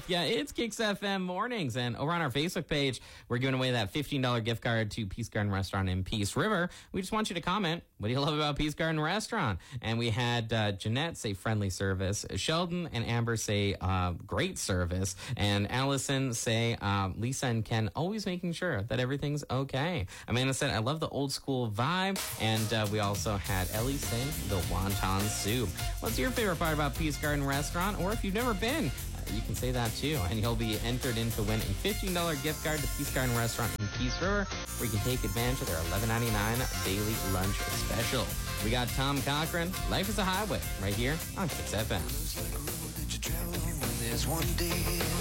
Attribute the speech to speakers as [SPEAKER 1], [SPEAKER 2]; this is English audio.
[SPEAKER 1] with you. It's Kicks FM Mornings. And over on our Facebook page, we're giving away that $15 gift card to Peace Garden Restaurant in Peace River. We just want you to comment, what do you love about Peace Garden Restaurant? And we had Jeanette say friendly service. Sheldon and Amber say great service. And Allison say Lisa and Ken always making sure that everything's okay. Amanda said, I love the old school vibe. And we also had Ellie say the wonton soup. What's your favorite part about Peace Garden Restaurant? Or if you've never been, you can say that too. And you'll be entered in to win a $15 gift card to Peace Garden Restaurant in Peace River, where you can take advantage of their $11.99 daily lunch special. We got Tom Cochran, Life is a Highway, right here on Kicks FM.